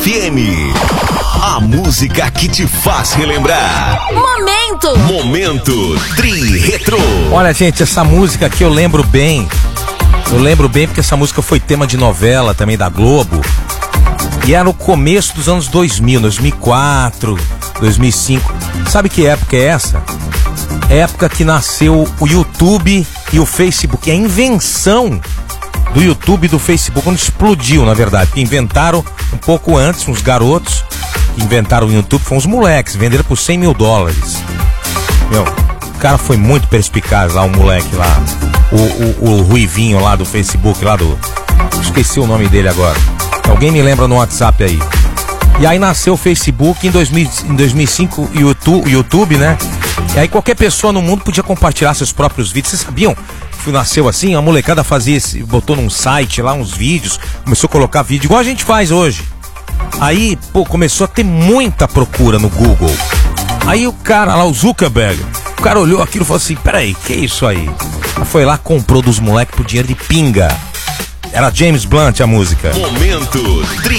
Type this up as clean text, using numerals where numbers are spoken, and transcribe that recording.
FM. A música que te faz relembrar. Momento Tri Retro. Olha, gente, essa música aqui eu lembro bem. Eu lembro bem porque essa música foi tema de novela também da Globo. E era o começo dos anos 2000, 2004, 2005. Sabe que época é essa? Época que nasceu o YouTube e o Facebook. A invenção do YouTube e do Facebook, quando explodiu, na verdade. Que inventaram um pouco antes, uns garotos que inventaram o YouTube, foram uns moleques, venderam por $100 mil. Meu, o cara foi muito perspicaz lá, o moleque lá. O ruivinho lá do Facebook, lá do... Esqueci o nome dele agora. Alguém me lembra no WhatsApp aí. E aí nasceu o Facebook em 2005, o YouTube, né? E aí qualquer pessoa no mundo podia compartilhar seus próprios vídeos. Vocês sabiam que nasceu assim? A molecada fazia botou num site lá uns vídeos, começou a colocar vídeo, igual a gente faz hoje. Aí, pô, começou a ter muita procura no Google. Aí o cara lá, o Zuckerberg, o cara olhou aquilo e falou assim, peraí, que é isso aí? Foi lá, comprou dos moleques por dinheiro de pinga. Era James Blunt a música. Momento Tri